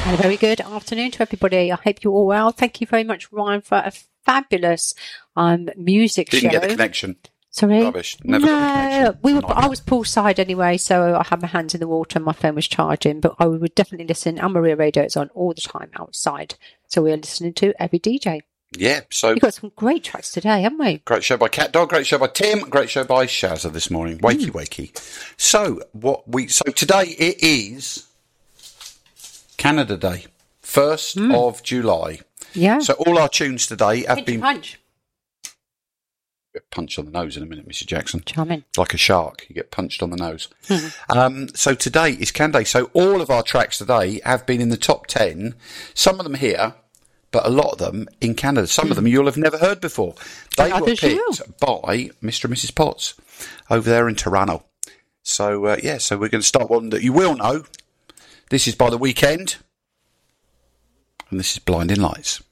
And a very good afternoon to everybody. I hope you're all well. Thank you very much, Ryan, for a fabulous music show. Didn't get the connection. Sorry? Rubbish. Never got the connection. I was poolside anyway, so I had my hands in the water and my phone was charging, but I would definitely listen. Al Maria Radio is on all the time outside. So we're listening to every DJ. Yeah, so We've got some great tracks today, haven't we? great show by Cat Dog, great show by Tim, great show by Shazza this morning. Wakey, wakey. So today it is Canada Day, 1st of July. Yeah. So all our tunes today have Pinch and been punch. punch on the nose in a minute, Mr. Jackson. Charming. Like a shark, you get punched on the nose. So today is Can Day. So all of our tracks today have been in the top 10. Some of them here, but a lot of them in Canada. Some of them you'll have never heard before. They were picked by Mr. and Mrs. Potts over there in Toronto. So, so we're going to start one that you will know. This is by The Weeknd, and this is Blinding Lights.